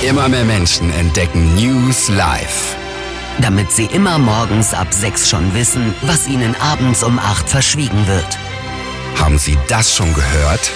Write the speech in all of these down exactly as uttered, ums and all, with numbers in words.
Immer mehr Menschen entdecken News live. Damit sie immer morgens ab sechs schon wissen, was ihnen abends um acht verschwiegen wird. Haben Sie das schon gehört?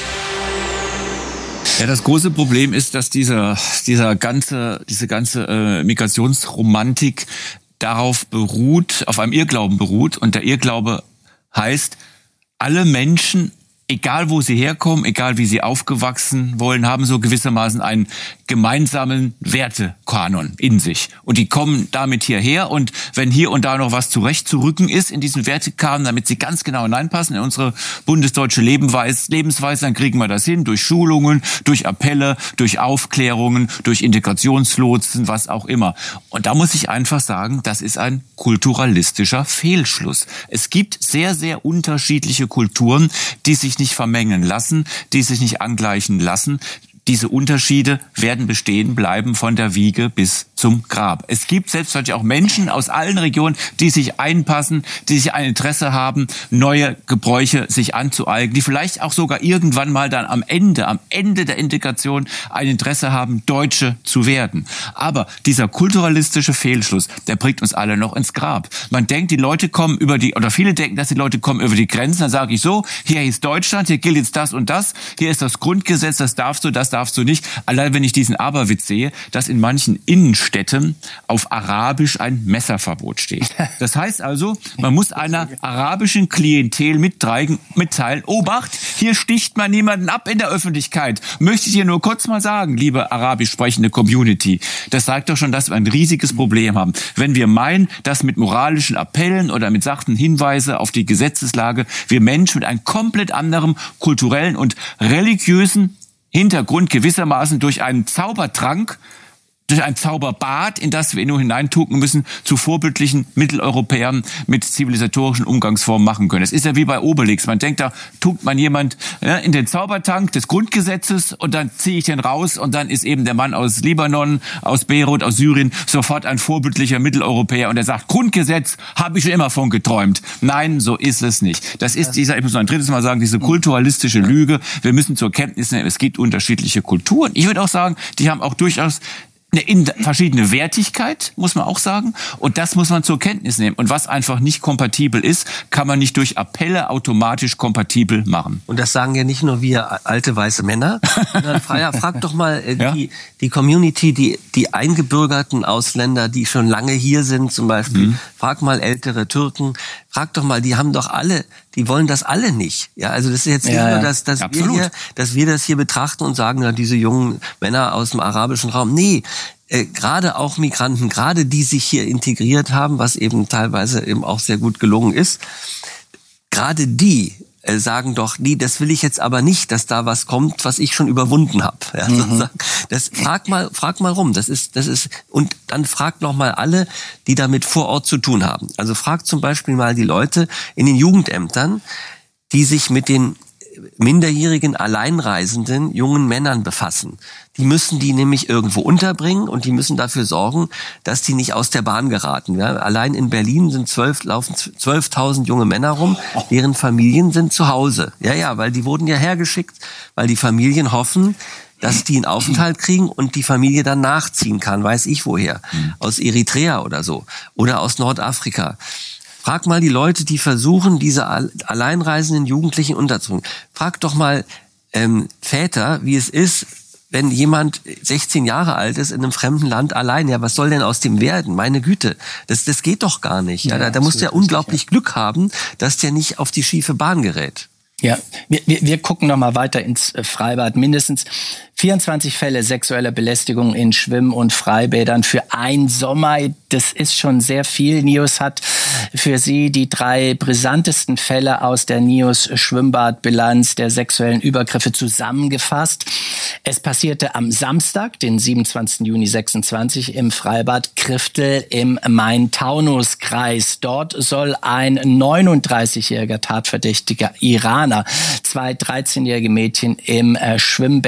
Ja, das große Problem ist, dass dieser, dieser ganze, diese ganze äh, Migrationsromantik darauf beruht, auf einem Irrglauben beruht. Und der Irrglaube heißt, alle Menschen, egal wo sie herkommen, egal wie sie aufgewachsen wollen, haben so gewissermaßen einen gemeinsamen Wertekanon in sich. Und die kommen damit hierher. Und wenn hier und da noch was zurechtzurücken ist in diesen Wertekanon, damit sie ganz genau hineinpassen in unsere bundesdeutsche Lebensweise, dann kriegen wir das hin durch Schulungen, durch Appelle, durch Aufklärungen, durch Integrationslotsen, was auch immer. Und da muss ich einfach sagen, das ist ein kulturalistischer Fehlschluss. Es gibt sehr, sehr unterschiedliche Kulturen, die sich nicht vermengen lassen, die sich nicht angleichen lassen. Diese Unterschiede werden bestehen bleiben von der Wiege bis zum Grab. Es gibt selbstverständlich auch Menschen aus allen Regionen, die sich einpassen, die sich ein Interesse haben, neue Gebräuche sich anzueignen, die vielleicht auch sogar irgendwann mal dann am Ende, am Ende der Integration ein Interesse haben, Deutsche zu werden. Aber dieser kulturalistische Fehlschluss, der bringt uns alle noch ins Grab. Man denkt, die Leute kommen über die, oder viele denken, dass die Leute kommen über die Grenzen. Dann sage ich so, hier ist Deutschland, hier gilt jetzt das und das, hier ist das Grundgesetz, das darfst du, das darfst du nicht. Allein wenn ich diesen Aberwitz sehe, dass in manchen Innenstädten auf Arabisch ein Messerverbot steht. Das heißt also, man muss einer arabischen Klientel mitteilen, mitteilen, Obacht, hier sticht man niemanden ab in der Öffentlichkeit. Möchte ich dir nur kurz mal sagen, liebe arabisch sprechende Community, das sagt doch schon, dass wir ein riesiges Problem haben. Wenn wir meinen, dass mit moralischen Appellen oder mit sachten Hinweise auf die Gesetzeslage wir Menschen mit einem komplett anderen kulturellen und religiösen Hintergrund gewissermaßen durch einen Zaubertrank, durch ein Zauberbad, in das wir nur hineintunken müssen, zu vorbildlichen Mitteleuropäern mit zivilisatorischen Umgangsformen machen können. Es ist ja wie bei Obelix. Man denkt, da tunkt man jemand ja, in den Zaubertank des Grundgesetzes und dann ziehe ich den raus und dann ist eben der Mann aus Libanon, aus Beirut, aus Syrien sofort ein vorbildlicher Mitteleuropäer und er sagt, Grundgesetz habe ich schon immer von geträumt. Nein, so ist es nicht. Das ist dieser, ich muss noch ein drittes Mal sagen, diese kulturalistische Lüge. Wir müssen zur Kenntnis nehmen, es gibt unterschiedliche Kulturen. Ich würde auch sagen, die haben auch durchaus eine verschiedene Wertigkeit, muss man auch sagen. Und das muss man zur Kenntnis nehmen. Und was einfach nicht kompatibel ist, kann man nicht durch Appelle automatisch kompatibel machen. Und das sagen ja nicht nur wir alte weiße Männer, sondern ja, frag doch mal äh, ja? die, die Community, die, die eingebürgerten Ausländer, die schon lange hier sind zum Beispiel. Mhm. Frag mal ältere Türken. Frag doch mal, die haben doch alle, die wollen das alle nicht. Ja, also das ist jetzt nicht ja, nur, ja. dass, dass wir Absolut. hier, dass wir das hier betrachten und sagen, ja, diese jungen Männer aus dem arabischen Raum. Nee, äh, gerade auch Migranten, gerade die sich hier integriert haben, was eben teilweise eben auch sehr gut gelungen ist, gerade die äh, sagen doch, nee, das will ich jetzt aber nicht, dass da was kommt, was ich schon überwunden habe. Ja, mhm. Das frag mal, frag mal rum. Das ist, das ist und dann fragt noch mal alle, die damit vor Ort zu tun haben. Also fragt zum Beispiel mal die Leute in den Jugendämtern, die sich mit den minderjährigen alleinreisenden jungen Männern befassen. Die müssen die nämlich irgendwo unterbringen und die müssen dafür sorgen, dass die nicht aus der Bahn geraten. Ja, allein in Berlin sind zwölf, laufen zwölftausend junge Männer rum, deren Familien sind zu Hause. Ja, ja, weil die wurden ja hergeschickt, weil die Familien hoffen, dass die einen Aufenthalt kriegen und die Familie dann nachziehen kann, weiß ich woher. Aus Eritrea oder so. Oder aus Nordafrika. Frag mal die Leute, die versuchen, diese alleinreisenden Jugendlichen unterzubringen. Frag doch mal ähm, Väter, wie es ist, wenn jemand sechzehn Jahre alt ist in einem fremden Land allein. Ja, was soll denn aus dem werden? Meine Güte, das, das geht doch gar nicht. Ja, ja, da, da muss der unglaublich ja. Glück haben, dass der nicht auf die schiefe Bahn gerät. Ja, wir, wir, wir gucken noch mal weiter ins Freibad. Mindestens vierundzwanzig Fälle sexueller Belästigung in Schwimm- und Freibädern für ein Sommer. Das ist schon sehr viel. NIOS hat für Sie die drei brisantesten Fälle aus der NIOS Schwimmbadbilanz der sexuellen Übergriffe zusammengefasst. Es passierte am Samstag, den siebenundzwanzigsten Juni sechsundzwanzig, im Freibad Kriftel im Main-Taunus-Kreis. Dort soll ein neununddreißigjähriger Tatverdächtiger Iraner zwei dreizehnjährige Mädchen im Schwimmbad